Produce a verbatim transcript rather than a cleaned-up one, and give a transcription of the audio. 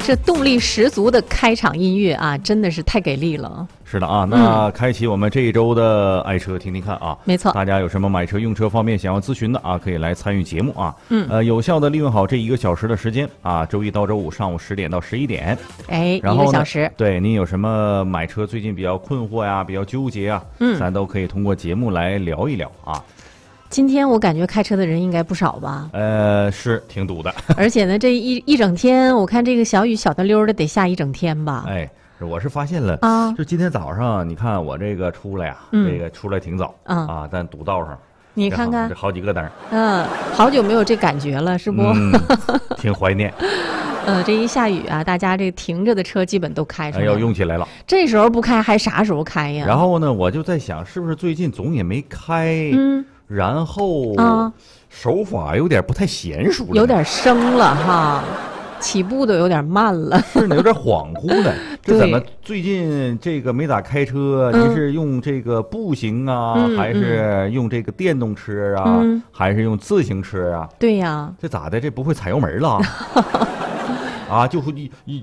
这动力十足的开场音乐啊，真的是太给力了。 是的啊，那开启我们这一周的爱车听听看啊， 没错， 大家有什么买车用车方面想要咨询的啊，可以来参与节目啊。 嗯， 呃，有效的利用好这一个小时的时间啊，周一到周五上午十点到十一点。 哎， 然后一个小时， 对您有什么买车最近比较困惑呀，比较纠结啊， 嗯， 咱都可以通过节目来聊一聊啊。 今天我感觉开车的人应该不少吧？ 呃，是挺堵的， 而且呢，这一一整天，我看这个小雨小的溜的，得下一整天吧？ 哎。我是发现了啊， 就今天早上，你看我这个出来呀、啊， 嗯、 这个出来挺早、 嗯、 啊，但堵道上， 你看看这好几个灯， 嗯，好久没有这感觉了，是不？ 嗯、挺怀念。 呃，这一下雨啊，大家这停着的车基本都开出来了， 哎、要用起来了。 这时候不开，还啥时候开呀？ 然后呢，我就在想，是不是最近总也没开？ 嗯， 然后啊， 手法有点不太娴熟了， 有点生了哈。起步都有点慢了， 是呢，有点恍惚了。这怎么最近这个没咋开车？您、嗯、是用这个步行啊， 嗯、 还是用这个电动车啊， 嗯、 还是用自行车啊？ 对呀， 这咋的？这不会踩油门了？啊，就一一